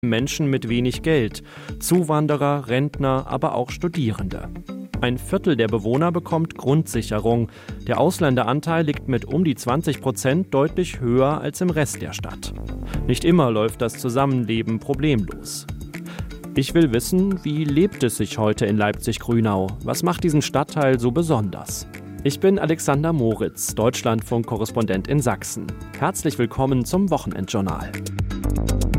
Menschen mit wenig Geld, Zuwanderer, Rentner, aber auch Studierende. Ein Viertel der Bewohner bekommt Grundsicherung. Der Ausländeranteil liegt mit um die 20% deutlich höher als im Rest der Stadt. Nicht immer läuft das Zusammenleben problemlos. Ich will wissen, wie lebt es sich heute in Leipzig-Grünau? Was macht diesen Stadtteil so besonders? Ich bin Alexander Moritz, Deutschlandfunk-Korrespondent in Sachsen. Herzlich willkommen zum Wochenendjournal.